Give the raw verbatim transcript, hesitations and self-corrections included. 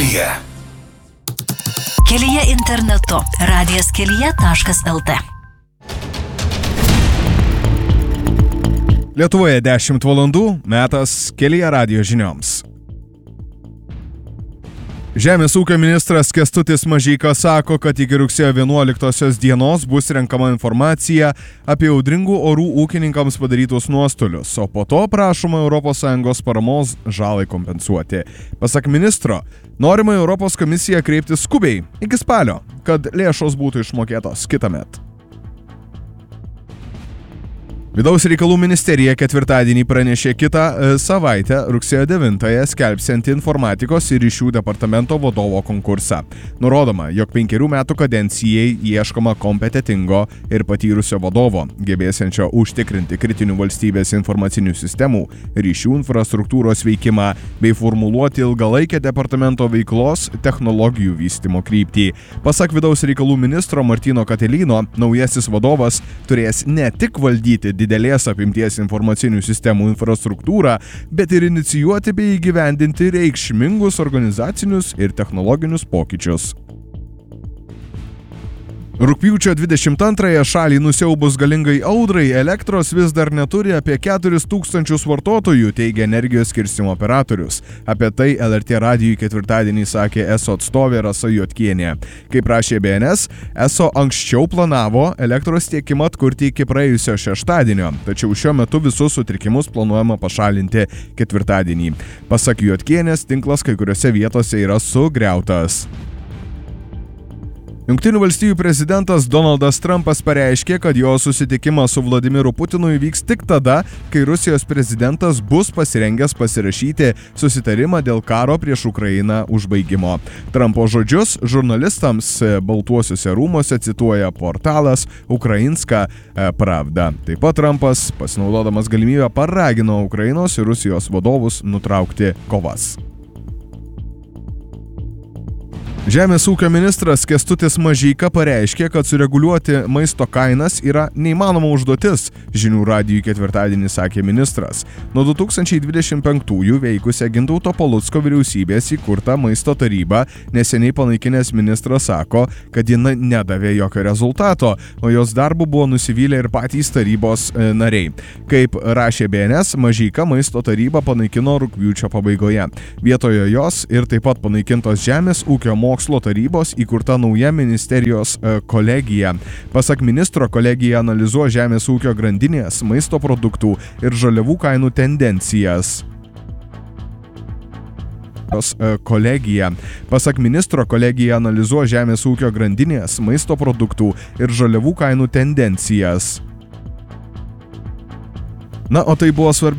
Kelyje. Kelyje internetu. radijas kelyje taškas lt. Lietuvoje dešimt valandų, metas Kelyje radijo žinioms. Žemės ūkio ministras Kęstutis Mažeika sako, kad iki rugsėjo vienuoliktosios dienos bus renkama informacija apie audringų orų ūkininkams padarytus nuostolius, o po to prašoma Europos Sąjungos paramos žalai kompensuoti. Pasak ministro, norima Europos komisiją kreiptis skubiai iki spalio, kad lėšos būtų išmokėtos kitąmet. Vidaus reikalų ministerija ketvirtadienį pranešė kitą savaitę, rugsėjo devintąją, skelbsianti informatikos ir ryšių departamento vadovo konkursą. Nurodoma, jog penkerių metų kadencijai ieškoma kompetentingo ir patyrusio vadovo, gebėsiančio užtikrinti kritinių valstybės informacinių sistemų, ryšių infrastruktūros veikimą bei formuluoti ilgalaikę departamento veiklos technologijų vystymo kryptį. Pasak vidaus reikalų ministro Martyno Katelyno, naujasis vadovas turės ne tik valdyti didelės apimties informacinių sistemų infrastruktūrą, bet ir inicijuoti bei įgyvendinti reikšmingus organizacinius ir technologinius pokyčius. Rugpjūčio dvidešimt antrąją šalį nusiaubus galingai audrai, elektros vis dar neturi apie keturis tūkstančius vartotojų, teigia energijos skirstymo operatorius. Apie tai L R T radijui ketvirtadienį sakė eso atstovė Rasa Juodkienė. Kaip rašė B N S, eso anksčiau planavo elektros tiekimą atkurti iki praėjusio šeštadienio, tačiau šiuo metu visus sutrikimus planuojama pašalinti ketvirtadienį. Pasak Juodkienės, tinklas kai kuriuose vietose yra sugriautas. Jungtinių valstijų prezidentas Donaldas Trumpas pareiškė, kad jo susitikimas su Vladimiru Putinu įvyks tik tada, kai Rusijos prezidentas bus pasirengęs pasirašyti susitarimą dėl karo prieš Ukrainą užbaigimo. Trumpo žodžius žurnalistams Baltuosiuose rūmuose cituoja portalas Ukrainska Pravda. Taip pat Trumpas, pasinaudodamas galimybę, paragino Ukrainos ir Rusijos vadovus nutraukti kovas. Žemės ūkio ministras Kęstutis Mažeika pareiškė, kad sureguliuoti maisto kainas yra neįmanoma užduotis, žinių radijui ketvirtadienį sakė ministras. Nuo du tūkstančiai dvidešimt penktųjų veikusią Gintauto Palucko vyriausybės įkurta maisto taryba neseniai panaikinęs ministras sako, kad ji nedavė jokio rezultato, o jos darbu buvo nusivylę ir patys tarybos nariai. Kaip rašė B N S, Mažeika maisto tarybą panaikino rugpjūčio pabaigoje. Vietoje jos ir taip pat panaikintos Žemės ūkio mokslo Mokslo tarybos įkurta nauja ministerijos kolegija. Pasak ministro, kolegija analizuoja žemės ūkio grandinės, maisto produktų ir žaliavų kainų tendencijas. Kolegija. Pasak ministro, kolegija analizuoja žemės ūkio grandinės, maisto produktų ir žaliavų kainų tendencijas. Na, o tai buvo svarbi